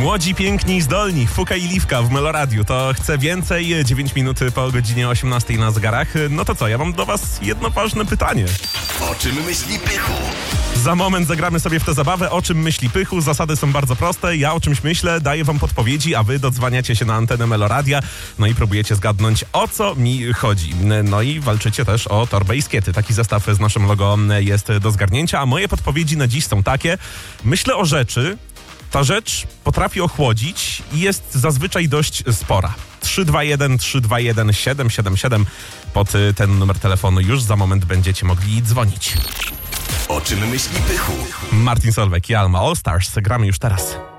Młodzi, piękni i zdolni, Fuka i Liwka w Meloradiu. To chcę więcej, 9 minut po godzinie 18 na zegarach. No to co, ja mam do was jedno ważne pytanie. O czym myśli Pychu? Za moment zagramy sobie w tę zabawę. O czym myśli Pychu? Zasady są bardzo proste. Ja o czymś myślę, daję wam podpowiedzi, a wy dodzwaniacie się na antenę Meloradia, no i próbujecie zgadnąć, o co mi chodzi. No i walczycie też o torbę i skiety. Taki zestaw z naszym logo jest do zgarnięcia, a moje podpowiedzi na dziś są takie. Myślę o rzeczy. Ta rzecz potrafi ochłodzić i jest zazwyczaj dość spora. 321 321 777. Pod ten numer telefonu już za moment będziecie mogli dzwonić. O czym myśli Pychu? Martin Solveig i Alma All Stars. Gramy już teraz.